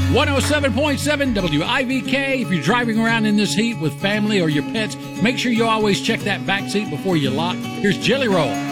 107.7 WIVK. If you're driving around in this heat with family or your pets, make sure you always check that back seat before you lock. Here's Jelly Roll.